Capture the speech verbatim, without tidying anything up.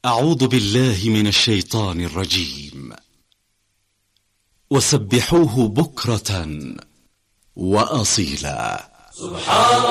أعوذ بالله من الشيطان الرجيم. وسبحوه بكرة وأصيلا. سبحان